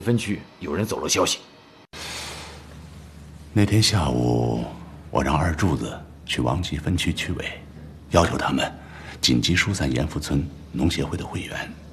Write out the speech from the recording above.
分区有人走漏消息。 那天下午，我让二柱子去王集分区区委，要求他们紧急疏散盐阜村农协会的会员。